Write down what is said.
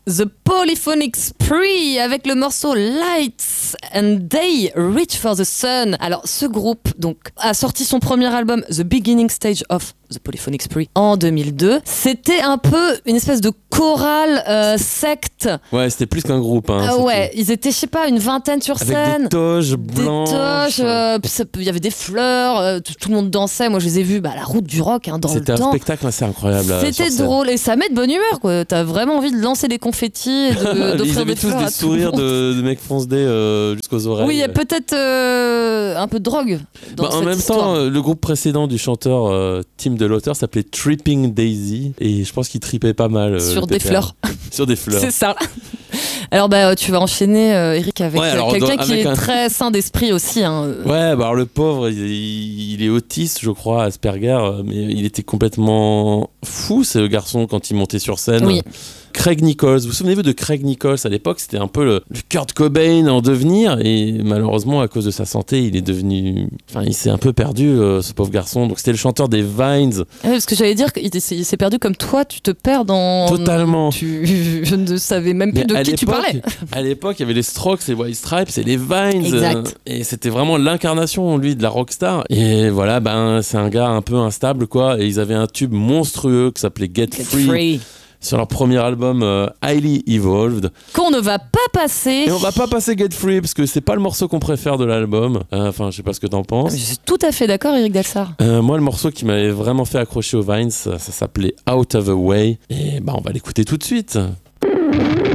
The Polyphonic Spree avec le morceau Lights and Day, Reach for the Sun. Alors ce groupe donc a sorti son premier album The Beginning Stage of The Polyphonic Spree en 2002. C'était un peu une espèce de chorale secte. Ouais, c'était plus qu'un groupe. Ouais, ils étaient, je sais pas, une vingtaine sur avec scène. des toges blanches. Il y avait des fleurs, tout le monde dansait. Moi, je les ai vus à la route du rock dans le temps. C'était un spectacle assez incroyable. C'était drôle et ça met de bonne humeur, quoi. T'as vraiment envie de lancer des confettis et d'offrir ils avaient des tous fleurs des sourires de mecs foncedés jusqu'aux oreilles. Oui, il y a peut-être un peu de drogue dans en même histoire. temps, le groupe précédent du chanteur Tim DeLaughter s'appelait Tripping Daisy et je pense qu'il tripait pas mal sur des fleurs. Sur des fleurs. C'est ça. Alors tu vas enchaîner Eric avec quelqu'un qui est très sain d'esprit aussi. Ouais, alors le pauvre, il est autiste, je crois, Asperger, mais il était complètement fou ce garçon quand il montait sur scène. Oui. Craig Nichols, vous souvenez-vous de Craig Nichols à l'époque? C'était un peu le Kurt Cobain en devenir et malheureusement à cause de sa santé il s'est un peu perdu ce pauvre garçon. Donc c'était le chanteur des Vines. Parce que j'allais dire qu'il s'est perdu comme toi, tu te perds dans... Totalement. Je ne savais même plus de qui tu parlais. À l'époque il y avait les Strokes, les White Stripes et les Vines. Exact. Et c'était vraiment l'incarnation lui de la rockstar. Et voilà, c'est un gars un peu instable quoi. Et ils avaient un tube monstrueux qui s'appelait Get Free. Sur leur premier album Highly Evolved, qu'on ne va pas passer. Et on va pas passer Get Free parce que c'est pas le morceau qu'on préfère de l'album. Enfin, je sais pas ce que t'en penses. Je suis tout à fait d'accord, Eric Dalsar. Moi, le morceau qui m'avait vraiment fait accrocher aux Vines, ça s'appelait Out of the Way. Et on va l'écouter tout de suite.